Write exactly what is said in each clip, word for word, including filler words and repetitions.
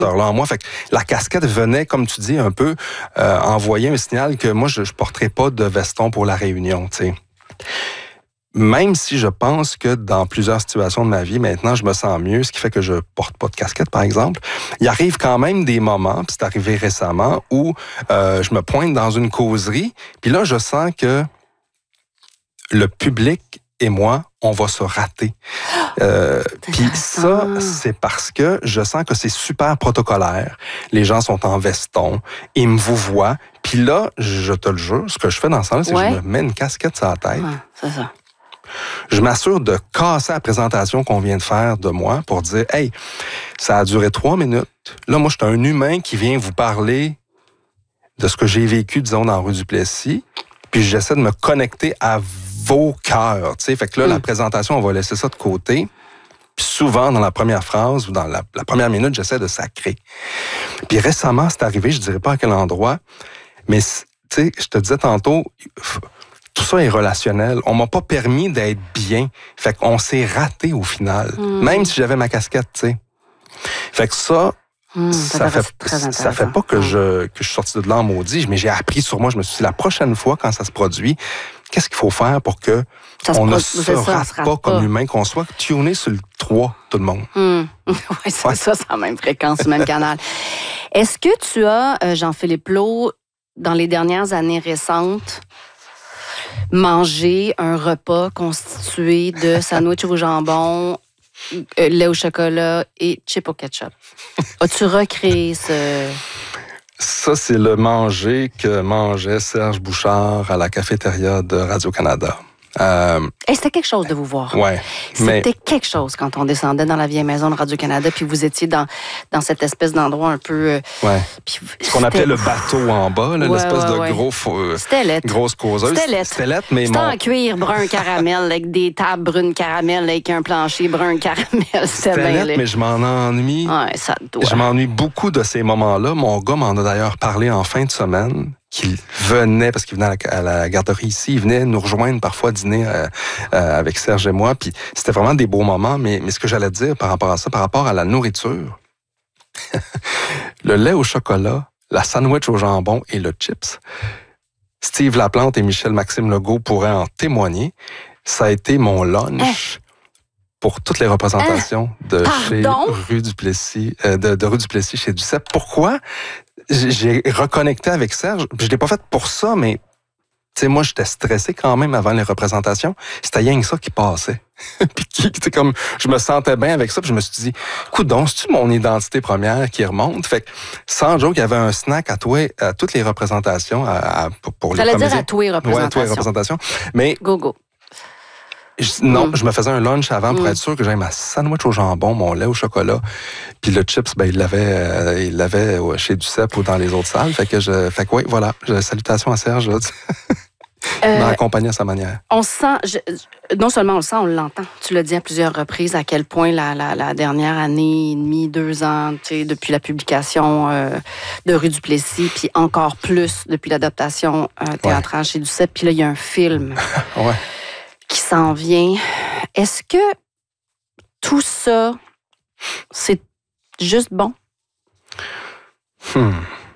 là en moi. Fait que la casquette venait, comme tu dis, un peu euh, envoyer un signal que moi, je ne porterais pas de veston pour la réunion, tu sais. Même si je pense que dans plusieurs situations de ma vie, maintenant, je me sens mieux, ce qui fait que je porte pas de casquette, par exemple, il arrive quand même des moments, puis c'est arrivé récemment, où euh, je me pointe dans une causerie, puis là, je sens que le public et moi, on va se rater. Euh, puis ça, c'est parce que je sens que c'est super protocolaire. Les gens sont en veston, ils me vous voient, puis là, je te le jure, ce que je fais dans ce sens-là, c'est ouais. que je me mets une casquette sur la tête. Ouais, c'est ça. Je m'assure de casser la présentation qu'on vient de faire de moi pour dire « Hey, ça a duré trois minutes. Là, moi, je suis un humain qui vient vous parler de ce que j'ai vécu, disons, dans Rue du Plessis. Puis j'essaie de me connecter à vos cœurs. » Tu sais, fait que là, mm. la présentation, on va laisser ça de côté. Puis souvent, dans la première phrase ou dans la, la première minute, j'essaie de sacrer. Puis récemment, c'est arrivé, je ne dirais pas à quel endroit, mais tu sais, je te disais tantôt... Tout ça est relationnel. On m'a pas permis d'être bien. Fait qu'on s'est raté au final. Mm. Même si j'avais ma casquette, tu sais. Fait que ça, mm, ça, fait, ça fait pas que, mm. je, que je suis sorti de là en maudit, mais j'ai appris sur moi. Je me suis dit, la prochaine fois, quand ça se produit, qu'est-ce qu'il faut faire pour que ça on se ne se, se ça, rate se pas rate comme pas. humain, qu'on soit tuné sur le trois, tout le monde. Mm. Oui, c'est ouais. ça, c'est la même fréquence, le même canal. Est-ce que tu as, euh, Jean-Philippe Laud, dans les dernières années récentes, manger un repas constitué de sandwich au jambon, euh, lait au chocolat et chips au ketchup? As-tu recréé ce... Ça, c'est le manger que mangeait Serge Bouchard à la cafétéria de Radio-Canada. Euh, hey, c'était quelque chose de vous voir. Ouais, c'était mais... quelque chose quand on descendait dans la vieille maison de Radio-Canada, puis vous étiez dans, dans cette espèce d'endroit un peu... Euh, ouais. Puis, ce qu'on appelait le bateau en bas, là, ouais, l'espèce ouais, de ouais. gros... Euh, c'était lettre. Grosse causeuse. C'était lettre. C'était lettre, mais c'était mon... en cuir brun caramel, avec des tables brunes caramel, avec un plancher brun caramel. C'était, c'était bien lettre, laid. mais je m'en ennuie. Ouais, ça doit. Je m'ennuie beaucoup de ces moments-là. Mon gars m'en a d'ailleurs parlé en fin de semaine. Qu'il venait, parce qu'il venait à la, à la garderie ici, il venait nous rejoindre parfois dîner euh, euh, avec Serge et moi, puis c'était vraiment des beaux moments, mais, mais ce que j'allais dire par rapport à ça, par rapport à la nourriture, le lait au chocolat, la sandwich au jambon et le chips, Steve Laplante et Michel-Maxime Legault pourraient en témoigner, ça a été mon lunch eh. pour toutes les représentations eh. de Pardon? chez Rue du Plessis, euh, de, de Rue du Plessis chez Duceppe. Pourquoi? J'ai reconnecté avec Serge. Je l'ai pas fait pour ça, mais tu sais, moi, j'étais stressé quand même avant les représentations. C'était rien que ça qui passait. Puis qui, tu sais, comme, je me sentais bien avec ça. Puis je me suis dit, coudonc, c'est-tu mon identité première qui remonte? Fait que, sans joke, il y avait un snack à, toi, à toutes les représentations. À, à, pour, pour J'allais les dire à tous les représentations. Ouais, à toutes les représentations. Mais... Go, go. Je, non, mm. je me faisais un lunch avant pour mm. être sûr que j'avais ma sandwich au jambon, mon lait au chocolat, puis le chips, ben il l'avait, euh, il l'avait chez Duceppe ou dans les autres salles. Fait que je, fait que oui, voilà. Je, salutations à Serge. Là, il m'a accompagné à sa manière. On sent, je, non seulement on le sent, on l'entend. Tu l'as dit à plusieurs reprises à quel point la, la, la dernière année et demie, deux ans, depuis la publication euh, de Rue du Plessis, puis encore plus depuis l'adaptation euh, théâtrale ouais. chez Duceppe. Puis là, il y a un film. ouais. qui s'en vient. Est-ce que tout ça, c'est juste bon? Hmm.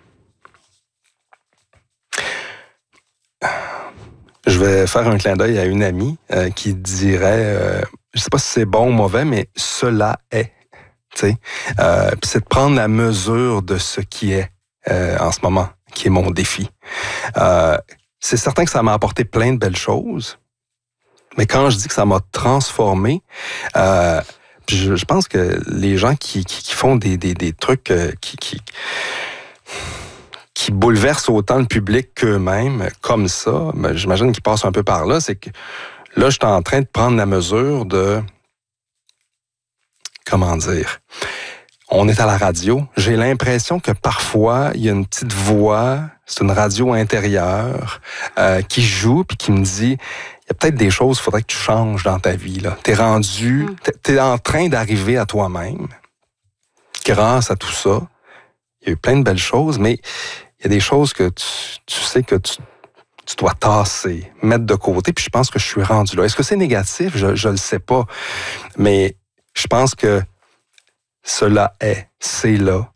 Je vais faire un clin d'œil à une amie euh, qui dirait, euh, je ne sais pas si c'est bon ou mauvais, mais cela est. Euh, puis c'est de prendre la mesure de ce qui est euh, en ce moment, qui est mon défi. Euh, c'est certain que ça m'a apporté plein de belles choses. Mais quand je dis que ça m'a transformé, euh, je, je pense que les gens qui, qui, qui font des, des, des trucs euh, qui, qui, qui bouleversent autant le public qu'eux-mêmes, comme ça, ben, j'imagine qu'ils passent un peu par là, c'est que là, je suis en train de prendre la mesure de... Comment dire? On est à la radio. J'ai l'impression que parfois, il y a une petite voix, c'est une radio intérieure, euh, qui joue puis qui me dit... Il y a peut-être des choses qu'il faudrait que tu changes dans ta vie. Tu es rendu, mm. tu es en train d'arriver à toi-même. Grâce à tout ça, il y a eu plein de belles choses, mais il y a des choses que tu, tu sais que tu, tu dois tasser, mettre de côté, puis je pense que je suis rendu là. Est-ce que c'est négatif? Je ne le sais pas. Mais je pense que cela est, c'est là.